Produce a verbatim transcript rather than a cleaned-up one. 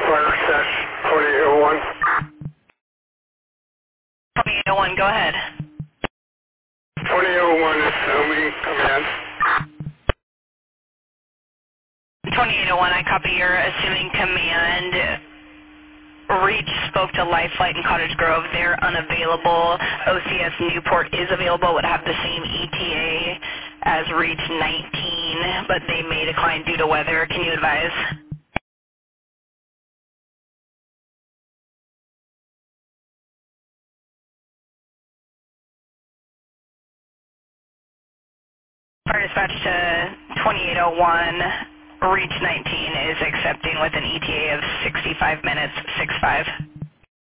Fire Stash twenty-eight oh one. twenty-eight oh one, go ahead. twenty-eight oh one is assuming command. twenty-eight oh one, I copy your assuming command. Reach spoke to Life Flight in Cottage Grove. They're unavailable. O C S Newport is available, would have the same E T A as Reach nineteen, but they may decline due to weather. Can you advise? Fire dispatch to twenty-eight oh one. Reach nineteen is accepting with an E T A of sixty-five minutes, six five.